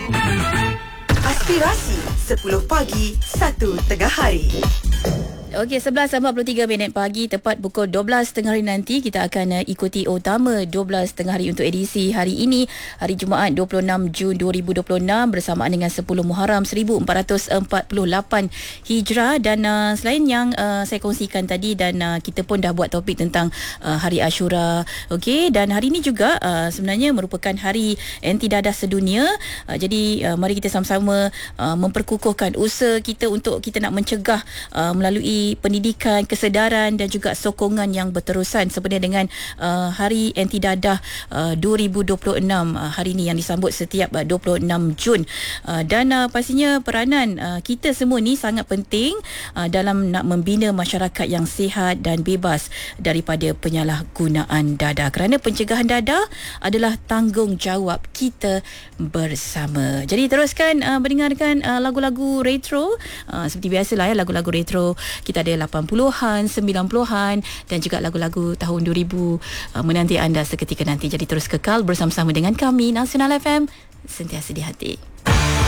Aspirasi 10 pagi, 1 tengah hari. Okey, 11.43 pagi, tepat pukul 12.30 hari nanti kita akan ikuti utama 12.30 hari untuk edisi hari ini, hari Jumaat 26 Jun 2026 bersamaan dengan 10 Muharram 1448 Hijrah. Dan selain yang saya kongsikan tadi, dan kita pun dah buat topik tentang Hari Ashura. Okey, dan hari ini juga sebenarnya merupakan Hari Anti Dadah Sedunia. Jadi mari kita sama-sama memperkukuhkan usaha kita untuk kita nak mencegah melalui pendidikan, kesedaran dan juga sokongan yang berterusan sebenarnya dengan Hari Anti Dadah 2026 hari ini yang disambut setiap 26 Jun. Dan pastinya peranan kita semua ni sangat penting dalam nak membina masyarakat yang sihat dan bebas daripada penyalahgunaan dadah, kerana pencegahan dadah adalah tanggungjawab kita bersama. Jadi teruskan mendengarkan lagu-lagu retro seperti biasalah ya, lagu-lagu retro kita ada 80-an, 90-an dan juga lagu-lagu tahun 2000 menanti anda seketika nanti. Jadi terus kekal bersama-sama dengan kami Nasional FM, sentiasa di hati.